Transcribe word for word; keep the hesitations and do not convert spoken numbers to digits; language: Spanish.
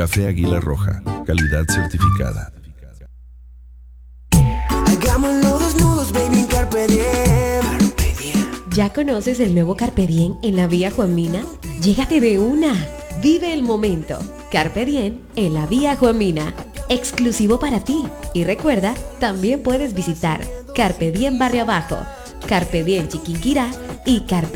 Café Águila Roja, calidad certificada. Hagámoslo desnudos, baby, carpe diem. Carpe diem. ¿Ya conoces el nuevo Carpe Diem en la vía Juan Mina? Llégate de una. Vive el momento. Carpe Diem en la vía Juan Mina. Exclusivo para ti. Y recuerda, también puedes visitar Carpe Diem Barrio Abajo, Carpe Diem Chiquinquirá y Carpe